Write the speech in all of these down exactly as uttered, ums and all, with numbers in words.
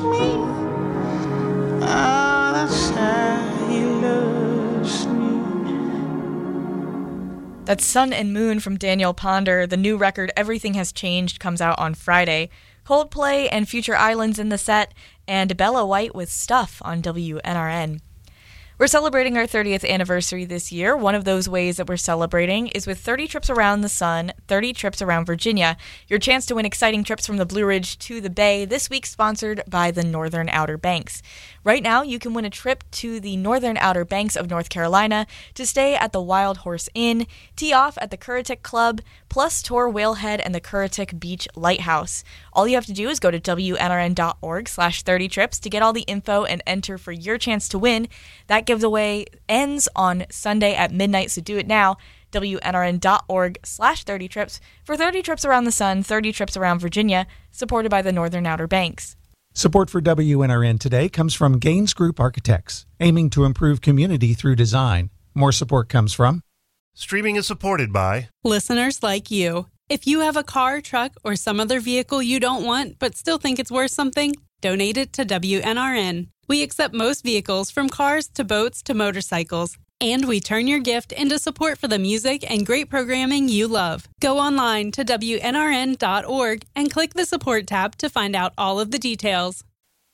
me. Oh, that's how he loves me. That's Sun and Moon from Daniel Ponder. The new record, Everything Has Changed, comes out on Friday. Coldplay and Future Islands in the set, and Bella White with Stuff on W N R N. We're celebrating our thirtieth anniversary this year. One of those ways that we're celebrating is with thirty trips around the sun, thirty trips around Virginia. Your chance to win exciting trips from the Blue Ridge to the Bay, this week sponsored by the Northern Outer Banks. Right now, you can win a trip to the Northern Outer Banks of North Carolina to stay at the Wild Horse Inn, tee off at the Currituck Club, plus tour Whalehead and the Currituck Beach Lighthouse. All you have to do is go to W N R N dot org slash thirty trips to get all the info and enter for your chance to win. That giveaway ends on Sunday at midnight, so do it now. W N R N dot org slash thirty trips for thirty trips around the sun, thirty trips around Virginia, supported by the Northern Outer Banks. Support for W N R N today comes from Gaines Group Architects, aiming to improve community through design. More support comes from... Streaming is supported by... listeners like you. If you have a car, truck, or some other vehicle you don't want but still think it's worth something, donate it to W N R N. We accept most vehicles, from cars to boats to motorcycles. And we turn your gift into support for the music and great programming you love. Go online to W N R N dot org and click the support tab to find out all of the details.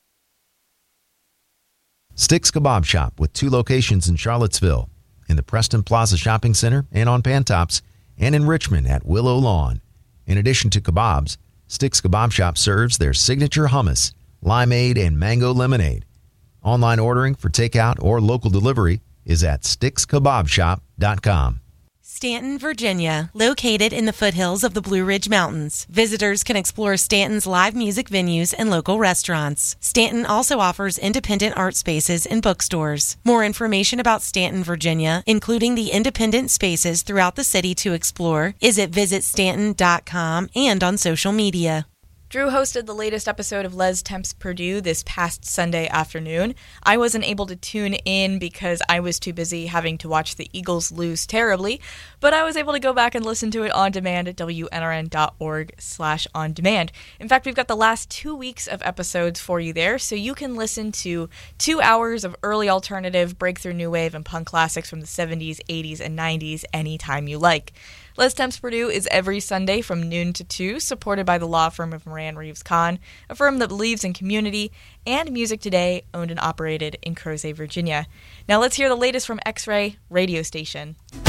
Sticks Kebab Shop with two locations in Charlottesville, in the Preston Plaza Shopping Center and on Pantops, and in Richmond at Willow Lawn. In addition to kebabs, Sticks Kebab Shop serves their signature hummus, limeade, and mango lemonade. Online ordering for takeout or local delivery is at sticks kebab shop dot com. Stanton, Virginia, located in the foothills of the Blue Ridge Mountains. Visitors can explore Stanton's live music venues and local restaurants. Stanton also offers independent art spaces and bookstores. More information about Stanton, Virginia, including the independent spaces throughout the city to explore, is at visit stanton dot com and on social media. Drew hosted the latest episode of Les Temps Purdue this past Sunday afternoon. I wasn't able to tune in because I was too busy having to watch the Eagles lose terribly, but I was able to go back and listen to it on demand at W N R N dot org slash on demand. In fact, we've got the last two weeks of episodes for you there, so you can listen to two hours of early alternative, breakthrough new wave, and punk classics from the seventies, eighties, and nineties anytime you like. Les Temps Purdue is every Sunday from noon to two, supported by the law firm of Moran Reeves Kahn, a firm that believes in community, and Music Today, owned and operated in Crozet, Virginia. Now let's hear the latest from X-Ray Radio Station.